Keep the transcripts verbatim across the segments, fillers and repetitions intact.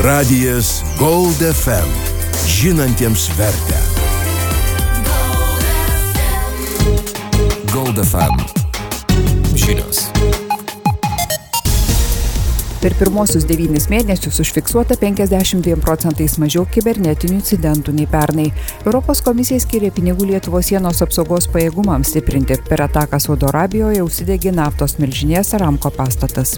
Radijas Gold F M. Žinantiems vertę. Gold F M. Žinios. Per pirmosius devynis mėnesius užfiksuota penkiasdešimt dviem procentais mažiau kibernetinių incidentų nei pernai. Europos komisija skyrė pinigų Lietuvos sienos apsaugos pajėgumams stiprinti. Per ataką Saudo Arabijoje užsidegė naftos milžinės Aramco pastatas.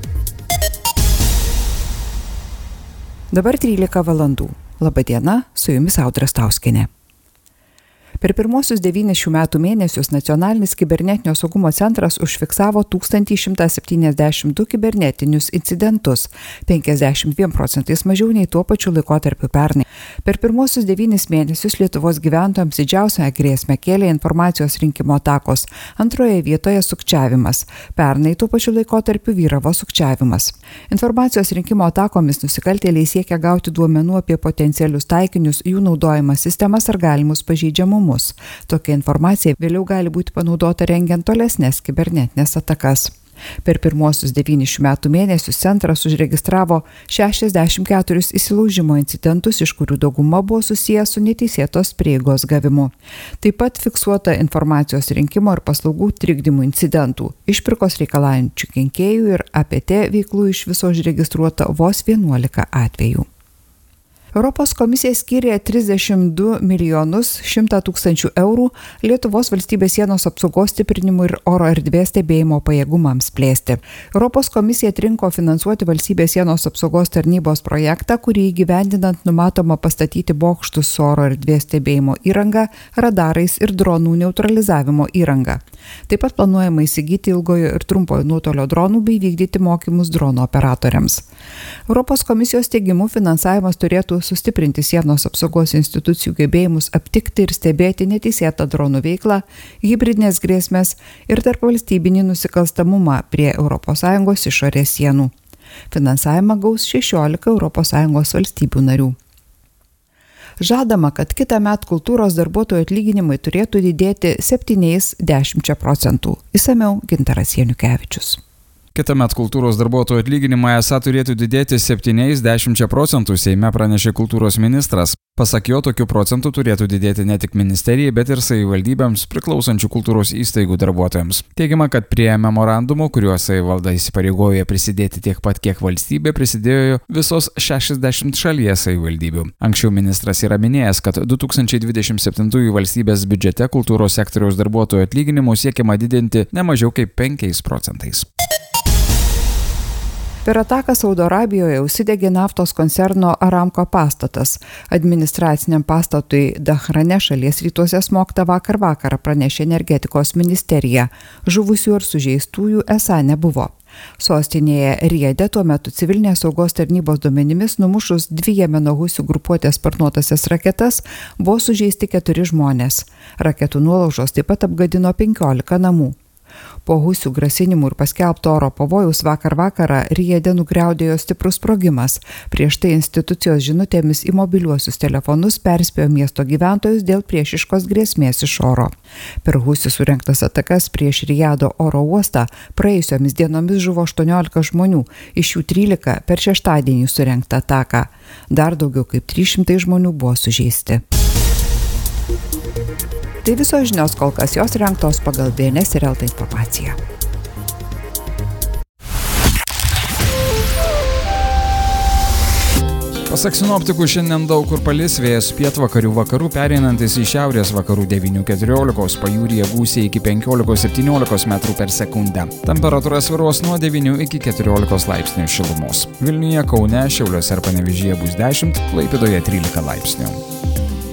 Dabar trylika valandų. Labadiena, su jumis Audra Stauskienė. Per pirmosius devynis šių metų mėnesius Nacionalinis kibernetinio saugumo centras užfiksavo tūkstantį šimtą septyniasdešimt du kibernetinius incidentus, penkiasdešimt dviem procentais mažiau nei tuo pačiu laikotarpiu pernai. Per pirmosius devynis mėnesius Lietuvos gyventojams didžiausią grėsmę kėlė informacijos rinkimo atakos, antroje vietoje sukčiavimas. Pernai tuo pačiu laikotarpiu vyravo sukčiavimas. Informacijos rinkimo atakomis nusikaltėliai siekia gauti duomenų apie potencialius taikinius, jų naudojimą sistemas ar galimus pažeidžiamumus. Tokia informacija vėliau gali būti panaudota rengiant tolesnės kibernetinės atakas. Per pirmosius devynis šių metų mėnesius centras užregistravo šešiasdešimt keturis įsilaužimo incidentus, iš kurių dauguma buvo susijęs su neteisėtos prieigos gavimu. Taip pat fiksuota informacijos rinkimo ir paslaugų trikdymų incidentų, išpirkos reikalaujančių kenkėjų ir A P T veiklų iš viso užregistruota vos vienuolika atvejų. Europos komisija skyrė trisdešimt du milijonus šimtą tūkstančių eurų Lietuvos valstybės sienos apsaugos stiprinimui ir oro erdvės stebėjimo pajėgumams plėsti. Europos komisija atrinko finansuoti valstybės sienos apsaugos tarnybos projektą, kurį įgyvendinant numatoma pastatyti bokštus su oro erdvės stebėjimo įranga, radarais ir dronų neutralizavimo įranga. Taip pat planuojama įsigyti ilgojo ir trumpojo nuotolio dronų bei vykdyti mokymus dronų operatoriams. Europos komisijos teigimu finansavimas turėtų sustiprinti sienos apsaugos institucijų gebėjimus aptikti ir stebėti neteisėtą dronų veiklą, hibridinės grėsmės ir tarpvalstybinį nusikalstamumą prie Europos Sąjungos išorės sienų. Finansavimą gaus šešiolika Europos Sąjungos valstybių narių. Žadama, kad kitąmet kultūros darbuotojų atlyginimai turėtų didėti septyniais dešimčia procentų. Išsamiau Gintaras Janukevičius. Kitąmet kultūros darbuotojų atlyginimai esą turėtų didėti septyniais dešimčia procentų, Seime pranešė kultūros ministras. Pasak jo, tokių procentų turėtų didėti ne tik ministerijai, bet ir savivaldybėms priklausančių kultūros įstaigų darbuotojams. Teigiama, kad prie memorandumų, kuriuo savivalda įsipareigojo prisidėti tiek pat, kiek valstybė, prisidėjo visos šešiasdešimt šalies savivaldybių. Anksčiau ministras yra minėjęs, kad du tūkstančiai dvidešimt septintųjų valstybės biudžete kultūros sektoriaus darbuotojų atlyginimų siekiama didinti ne mažiau kaip penkiais procentais. Per ataką Saudo Arabijoje užsidegė naftos koncerno Aramco pastatas. Administraciniam pastatui Dahrane šalies rytuose smogta vakar vakarą, pranešė energetikos ministerija. Žuvusių ir sužeistųjų esą nebuvo. Sostinėje Riede tuo metu civilinės saugos tarnybos duomenimis numušus dvi Jemeno husių grupuotės sparnuotasias raketas buvo sužeisti keturi žmonės. Raketų nuolaužos taip pat apgadino penkiolika namų. Po husių grasinimų ir paskelbto oro pavojaus vakar vakarą Riede nugriaudėjo stiprus sprogimas. Prieš tai institucijos žinutėmis į mobiliuosius telefonus perspėjo miesto gyventojus dėl priešiškos grėsmės iš oro. Per husių surengtas atakas prieš Rijado oro uostą praėjusiomis dienomis žuvo aštuoniolika žmonių, iš jų trylika per šeštadienį surengtą ataką. Dar daugiau kaip trys šimtai žmonių buvo sužeisti. Tai visos žinios, kol kas jos rengtos pagal B N S ir L T informaciją. Pasak sinoptikų, šiandien daug kur palis, vėjas pietvakarių vakarų pereinantis į šiaurės vakarų devynių keturiolikos, pajūryje gūsiai iki penkiolikos septyniolikos metrų per sekundę. Temperatūra svyruos nuo devynių iki keturiolikos laipsnių šilumos. Vilniuje, Kaune, Šiauliuose ir Panevėžyje bus dešimt, Klaipėdoje trylika laipsnių.